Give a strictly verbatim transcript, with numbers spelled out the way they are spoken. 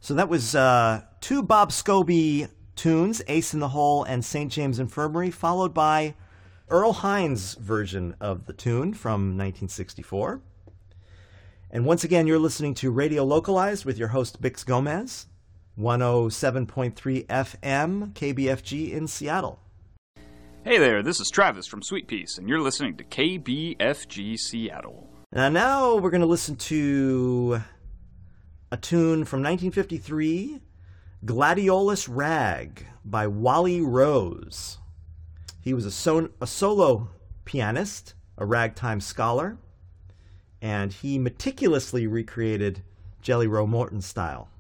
So that was uh, two Bob Scobie tunes, Ace in the Hole and Saint James Infirmary, followed by Earl Hines' version of the tune from nineteen sixty-four. And once again, you're listening to Radio Localized with your host, Bix Gomez, one oh seven point three F M, K B F G in Seattle. Hey there, this is Travis from Sweet Peace, and you're listening to K B F G Seattle. Now, now we're going to listen to a tune from nineteen fifty-three, Gladiolus Rag by Wally Rose. He was a, so- a solo pianist, a ragtime scholar, and he meticulously recreated Jelly Roll Morton's style.